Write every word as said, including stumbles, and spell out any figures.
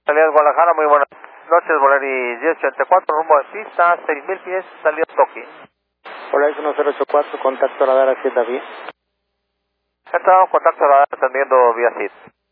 Salida de Guadalajara, muy buenas noches, Volaris diez ochenta y cuatro, rumbo de pista, seis mil pies, salida Toki. Volaris uno cero ocho cuatro, contacto radar Hacienda Vía. Está contacto radar atendiendo vía C I D.